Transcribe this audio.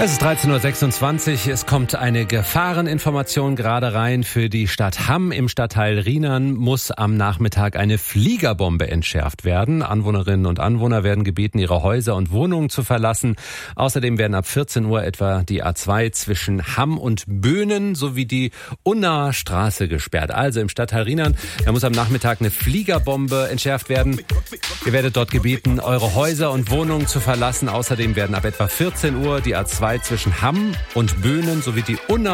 Es ist 13.26 Uhr. Es kommt eine Gefahreninformation gerade rein für die Stadt Hamm. Im Stadtteil Rhienern muss am Nachmittag eine Fliegerbombe entschärft werden. Anwohnerinnen und Anwohner werden gebeten, ihre Häuser und Wohnungen zu verlassen. Außerdem werden ab 14 Uhr etwa die A2 zwischen Hamm und Böhnen sowie die Unnaer Straße gesperrt. Also im Stadtteil Rhienern, da muss am Nachmittag eine Fliegerbombe entschärft werden. Ihr werdet dort gebeten, eure Häuser und Wohnungen zu verlassen. Außerdem werden ab etwa 14 Uhr die A2 zwischen Hamm und Böhnen sowie die Unnaer